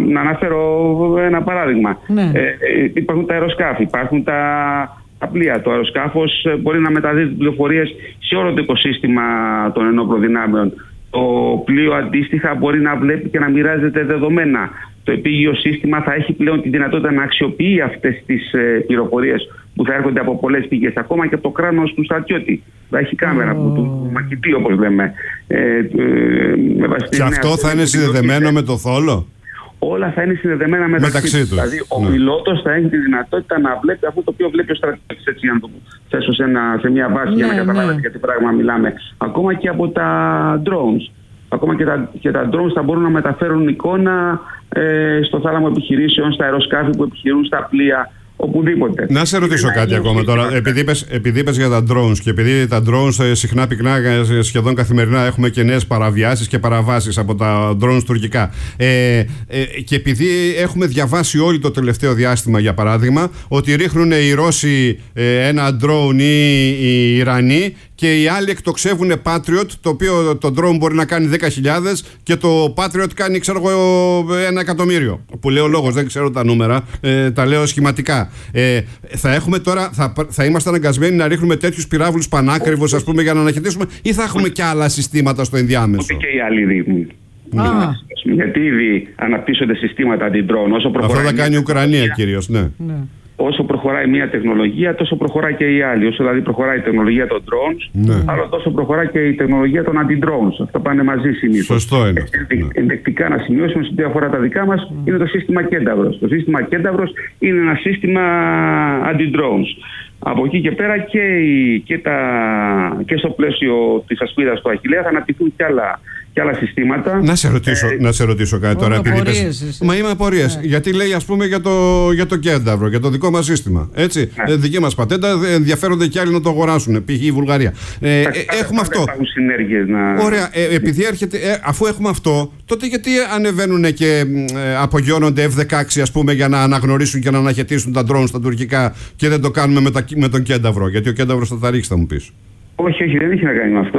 να αναφέρω ένα παράδειγμα. Ναι. Υπάρχουν τα αεροσκάφη, υπάρχουν τα πλοία. Το αεροσκάφος μπορεί να μεταδίδει πληροφορίες σε όλο το οικοσύστημα των ενόπλων δυνάμεων. Το πλοίο αντίστοιχα μπορεί να βλέπει και να μοιράζεται δεδομένα. Το επίγειο σύστημα θα έχει πλέον τη δυνατότητα να αξιοποιεί αυτές τις πληροφορίες που θα έρχονται από πολλές πηγές, ακόμα και από το κράνος του στρατιώτη. Θα έχει κάμερα του μαχητή, όπως λέμε. Και αυτό θα είναι συνδεδεμένο με το θόλο. Όλα θα είναι συνδεδεμένα μεταξύ τους. Δηλαδή, ο πιλότος θα έχει τη δυνατότητα να βλέπει αυτό το οποίο βλέπει ο στρατιώτης. Έτσι, αν το θέσω σε μια βάση για να καταλάβετε για τι πράγμα μιλάμε. Ακόμα και από τα drones. Ακόμα και τα drones θα μπορούν να μεταφέρουν εικόνα στο θάλαμο επιχειρήσεων, στα αεροσκάφη που επιχειρούν, στα πλοία, οπουδήποτε. Να σε ρωτήσω κάτι ακόμα τώρα. Επειδή είπες για τα drones και επειδή τα drones συχνά πυκνά, σχεδόν καθημερινά έχουμε και νέες παραβιάσεις και παραβάσεις από τα drones τουρκικά. Και επειδή έχουμε διαβάσει όλοι το τελευταίο διάστημα, για παράδειγμα, ότι ρίχνουν οι Ρώσοι ένα drone ή οι Ιρανοί και οι άλλοι εκτοξεύουν Patriot, το οποίο το drone μπορεί να κάνει 10.000 και το Patriot κάνει, ξέρω εγώ, 1.000.000. Που λέω λόγος, δεν ξέρω τα νούμερα, τα λέω σχηματικά. Θα έχουμε τώρα, θα είμαστε αναγκασμένοι να ρίχνουμε τέτοιους πυράβλους πανάκριβους, ας πούμε, για να αναχαιτήσουμε, ή θα έχουμε και άλλα συστήματα στο ενδιάμεσο? Ότι και οι άλλοι ρίχνουν. Γιατί ήδη αναπτύσσονται συστήματα αντι-drone. Αυτό θα κάνει η Ουκρανία κυρίως, ναι. Όσο προχωράει μια τεχνολογία, τόσο προχωράει και η άλλη. Όσο δηλαδή προχωράει η τεχνολογία των drones, άλλο τόσο προχωράει και η τεχνολογία των anti-drones. Αυτά πάνε μαζί συνήθως. Σωστό είναι. Ενδεικτικά να σημειώσουμε, σε ό,τι αφορά τα δικά μας, είναι το σύστημα Κένταυρος. Το σύστημα Κένταυρος είναι ένα σύστημα anti-drones. Από εκεί και πέρα και στο πλαίσιο της ασπίδας του Αχιλλέα θα αναπτυχθούν και άλλα συστήματα. Να σε ρωτήσω κάτι τώρα. Μα είμαι απορίες. Γιατί λέει, ας πούμε, για το Κένταυρο, για το δικό μας σύστημα. Έτσι. Δική μας πατέντα, ενδιαφέρονται και άλλοι να το αγοράσουν. Π.χ. η Βουλγαρία. Έχουμε αυτό. Ωραία. Επειδή αφού έχουμε αυτό, τότε γιατί ανεβαίνουν και απογειώνονται F-16, ας πούμε, για να αναγνωρίσουν και να αναχαιτήσουν τα drones στα τουρκικά και δεν το κάνουμε με τον Κένταυρο? Γιατί ο Κένταυρος θα τα ρίξει, θα μου πεις. Όχι, δεν έχει να κάνει με αυτό.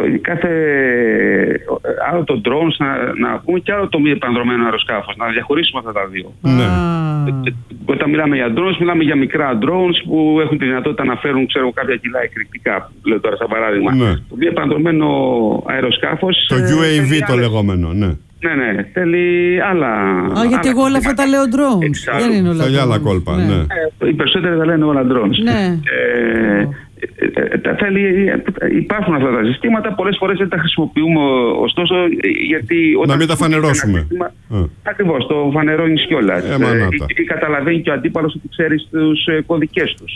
Άλλο το drones να πούμε και άλλο το μη επανδρωμένο αεροσκάφος. Να διαχωρίσουμε αυτά τα δύο. Ναι. Όταν μιλάμε για drones, μιλάμε για μικρά drones που έχουν τη δυνατότητα να φέρουν, κάποια κιλά εκρηκτικά. Λέω τώρα σαν παράδειγμα. Ναι. Το μη επανδρωμένο αεροσκάφος. Το UAV το λεγόμενο, ναι. Ναι, θέλει άλλα. Γιατί εγώ όλα αυτά τα λέω drones. Δεν είναι όλα. Θέλει άλλα κόλπα, ναι. Οι περισσότεροι τα λένε όλα drones. Ναι. Υπάρχουν αυτά τα συστήματα, πολλές φορές δεν τα χρησιμοποιούμε, ωστόσο, γιατί να μην τα φανερώσουμε. Ακριβώς, το φανερώνεις κιόλας. Ή καταλαβαίνει και ο αντίπαλος ότι ξέρει τους κωδικές τους.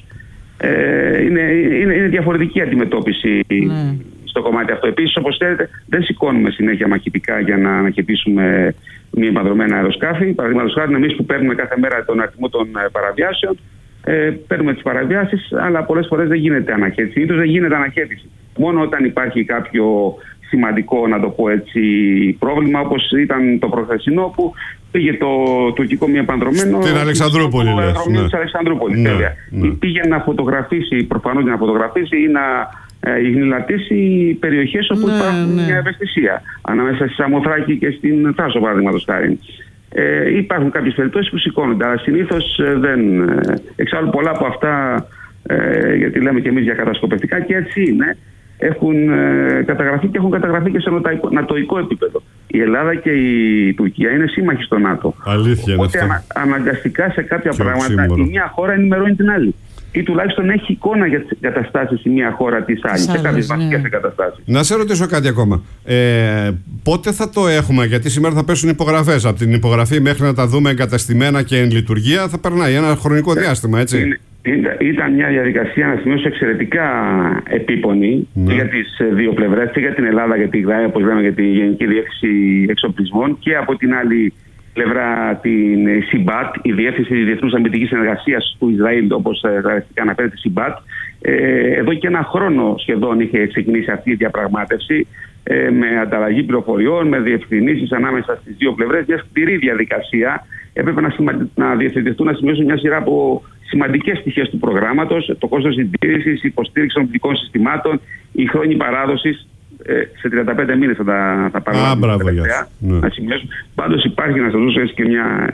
Είναι διαφορετική αντιμετώπιση στο κομμάτι αυτό. Επίσης, όπως ξέρετε, δεν σηκώνουμε συνέχεια μαχητικά για να αναχαιτήσουμε μη επανδρωμένα αεροσκάφη. Παραδείγματος χάρη, εμείς που παίρνουμε κάθε μέρα τον αριθμό των παραβιάσεων, παίρνουμε τις παραβιάσεις, αλλά πολλές φορές δεν γίνεται αναχέτηση. Συνήθως δεν γίνεται αναχέτηση. Μόνο όταν υπάρχει κάποιο σημαντικό, να το πω έτσι, πρόβλημα, όπως ήταν το προχθεσινό που πήγε το τουρκικό μη επανδρωμένο στην Αλεξανδρούπολη. Στην Αλεξανδρούπολη, βέβαια. Πήγε να φωτογραφίσει, προφανώς να φωτογραφίσει ή να υγνηλατήσει περιοχές όπου υπάρχουν μια ευαισθησία. Ανάμεσα στη Σαμοθράκη και στην Θάσο, παραδείγματος χάρη. Υπάρχουν κάποιες περιπτώσεις που σηκώνονται, αλλά συνήθως δεν. Εξάλλου πολλά από αυτά, γιατί λέμε και εμείς για κατασκοπευτικά, και έτσι είναι, έχουν καταγραφεί και έχουν καταγραφεί και σε νατοϊκό επίπεδο. Η Ελλάδα και η Τουρκία είναι σύμμαχοι στο ΝΑΤΟ. Αλήθεια. Οπότε αναγκαστικά σε κάποια πράγματα η μία χώρα ενημερώνει την άλλη. Ή τουλάχιστον έχει εικόνα για τις καταστάσεις η μία χώρα της άλλης, σε κάποιες βασικές εγκαταστάσεις. Να σε ρωτήσω κάτι ακόμα. Πότε θα το έχουμε, γιατί σήμερα θα πέσουν υπογραφές. Από την υπογραφή μέχρι να τα δούμε εγκαταστημένα και εν λειτουργία θα περνάει ένα χρονικό διάστημα, έτσι. Ήταν μια διαδικασία, να σημειώσω, εξαιρετικά επίπονη για τις δύο πλευρές, και για την Ελλάδα, για την ΓΔΑΕ, όπως λέμε, για τη Γενική Διεύθυνση Εξοπλισμών, και από την άλλη πλευρά την ΣΥΜΠΑΤ, η Διεύθυνση Διεθνούς Αμυντικής Συνεργασίας του Ισραήλ, όπως αναφέρεται, ΣΥΜΠΑΤ. Εδώ και ένα χρόνο σχεδόν είχε ξεκινήσει αυτή η διαπραγμάτευση, με ανταλλαγή πληροφοριών, με διευκρινήσεις ανάμεσα στις δύο πλευρές, μια σκληρή διαδικασία. Έπρεπε να διευθετηθούν, να σημειώσουν μια σειρά από σημαντικές στοιχείες του προγράμματος, το κόστος συντήρησης, η υποστήριξη των οπτικών συστημάτων, η χρόνη παράδοσης. Σε 35 μήνες θα παραλάβουμε τα τελευταία. Να σημειώσουμε. Πάντως υπάρχει, να σας δώσω έτσι και μια